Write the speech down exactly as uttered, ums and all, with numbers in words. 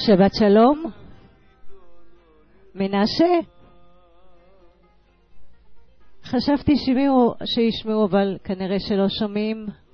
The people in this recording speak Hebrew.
שבת שלום. מנשה? חשבתי שישמעו, שישמעו, אבל כנראה שלא שומעים.